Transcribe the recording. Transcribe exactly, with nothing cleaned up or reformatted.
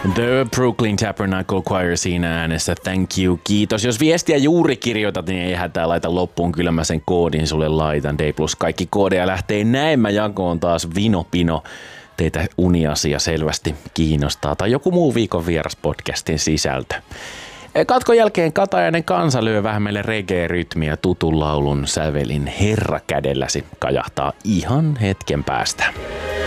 The Brooklyn Tabernacle Choir siinä äänessä. Thank you, kiitos. Jos viestiä juuri kirjoitat, niin ei hätää, laita loppuun. Kyllä mä sen koodin sulle laitan. D plus kaikki koodeja lähtee näin. Mä jakoon taas Vinopino. Teitä uniasia selvästi kiinnostaa. Tai joku muu viikon vieras podcastin sisältö. Katkon jälkeen Katajainen Kansa lyö vähän meille reggae-rytmiä tutun laulun sävelin Herra kädelläsi kajahtaa ihan hetken päästä.